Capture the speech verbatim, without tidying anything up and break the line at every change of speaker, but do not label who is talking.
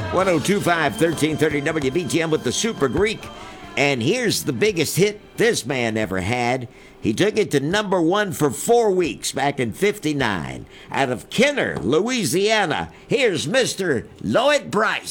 ten twenty-five, thirteen thirty W B G M with the Super Greek. And here's the biggest hit this man ever had. He took it to number one for four weeks back in fifty-nine. Out of Kenner, Louisiana, here's Mister Lloyd Price.